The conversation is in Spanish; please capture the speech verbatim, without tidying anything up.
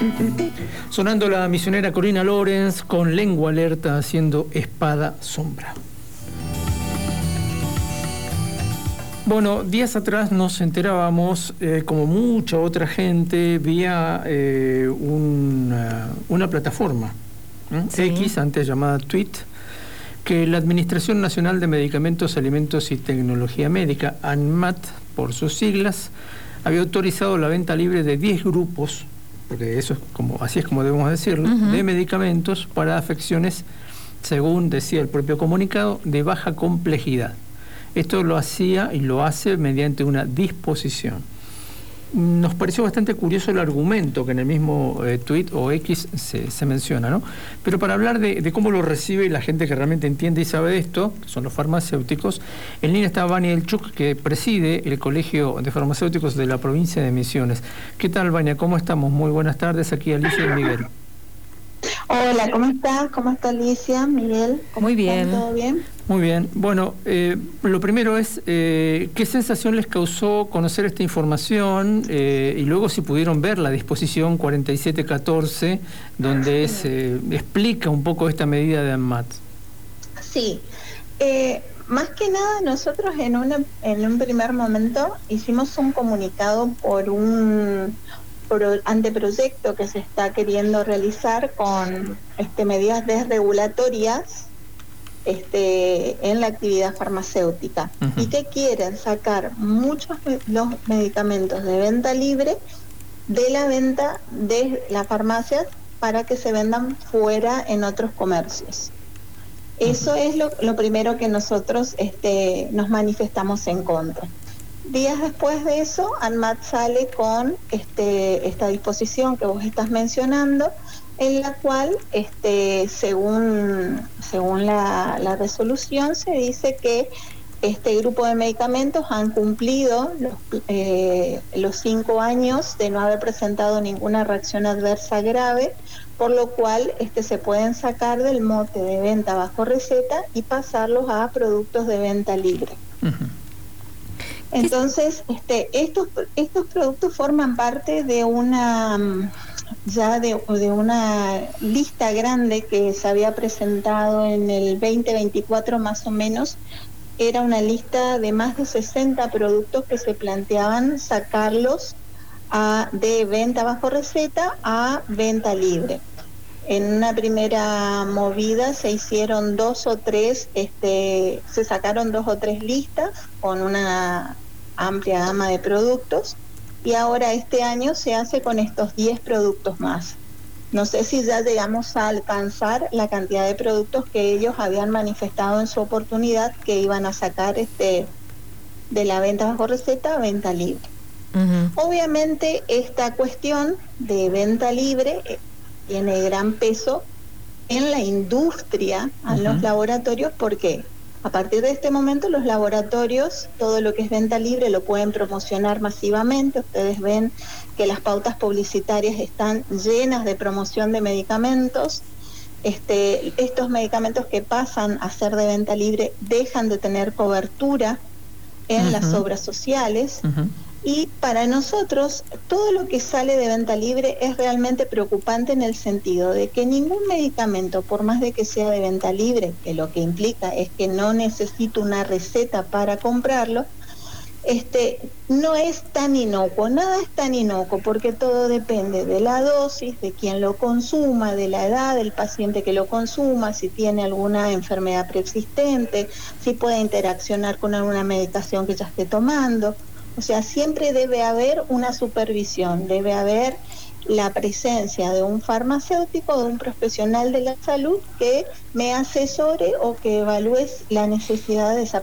Sonando la misionera Corina Lorenz con Lengua Alerta haciendo Espada Sombra. Bueno, días atrás nos enterábamos, eh, como mucha otra gente, vía eh, una, una plataforma, ¿eh? Sí. X, antes llamada Tweet, que la Administración Nacional de Medicamentos, Alimentos y Tecnología Médica, ANMAT, por sus siglas, había autorizado la venta libre de diez grupos, porque eso es como, así es como debemos decirlo, uh-huh. de medicamentos para afecciones, según decía el propio comunicado, de baja complejidad. Esto lo hacía y lo hace mediante una disposición. Nos pareció bastante curioso el argumento que en el mismo eh, tweet o X se, se menciona, ¿no? Pero para hablar de, de cómo lo recibe la gente que realmente entiende y sabe de esto, que son los farmacéuticos, en línea está Vania Elchuk, que preside el Colegio de Farmacéuticos de la provincia de Misiones. ¿Qué tal, Vania? ¿Cómo estamos? Muy buenas tardes, aquí Alicia y Miguel. Hola, ¿cómo estás? ¿Cómo está Alicia, Miguel? ¿Cómo Muy bien. están? ¿Todo bien? Muy bien. Bueno, eh, lo primero es, eh, ¿qué sensación les causó conocer esta información? Eh, y luego si pudieron ver la disposición cuarenta y siete catorce, donde se eh, explica un poco esta medida de ANMAT. Sí. Eh, más que nada, nosotros en, una, en un primer momento hicimos un comunicado por un... anteproyecto que se está queriendo realizar con este, medidas desregulatorias este, en la actividad farmacéutica, uh-huh. y que quieren sacar muchos los medicamentos de venta libre de la venta de las farmacias para que se vendan fuera en otros comercios. Uh-huh. Eso es lo, lo primero que nosotros este, nos manifestamos en contra. Días después de eso, ANMAT sale con este, esta disposición que vos estás mencionando, en la cual, este, según, según la, la resolución, se dice que este grupo de medicamentos han cumplido los, eh, los cinco años de no haber presentado ninguna reacción adversa grave, por lo cual este, se pueden sacar del mote de venta bajo receta y pasarlos a productos de venta libre. Uh-huh. Entonces, este, estos estos productos forman parte de una ya de, de una lista grande que se había presentado en el veinte veinticuatro más o menos. Era una lista de más de sesenta productos que se planteaban sacarlos a, de venta bajo receta a venta libre. En una primera movida se hicieron dos o tres, este, se sacaron dos o tres listas con una amplia gama de productos, y ahora este año se hace con estos diez productos más. No sé si ya llegamos a alcanzar la cantidad de productos que ellos habían manifestado en su oportunidad que iban a sacar este de la venta bajo receta a venta libre. Uh-huh. Obviamente esta cuestión de venta libre eh, tiene gran peso en la industria, en uh-huh. los laboratorios, porque a partir de este momento los laboratorios, todo lo que es venta libre lo pueden promocionar masivamente. Ustedes ven que las pautas publicitarias están llenas de promoción de medicamentos. Este, estos medicamentos que pasan a ser de venta libre dejan de tener cobertura en uh-huh. las obras sociales. Uh-huh. Y para nosotros, todo lo que sale de venta libre es realmente preocupante en el sentido de que ningún medicamento, por más de que sea de venta libre, que lo que implica es que no necesito una receta para comprarlo, este, no es tan inocuo, nada es tan inocuo, porque todo depende de la dosis, de quién lo consuma, de la edad del paciente que lo consuma, si tiene alguna enfermedad preexistente, si puede interaccionar con alguna medicación que ya esté tomando. O sea, siempre debe haber una supervisión, debe haber la presencia de un farmacéutico, de un profesional de la salud que me asesore o que evalúe la necesidad de esa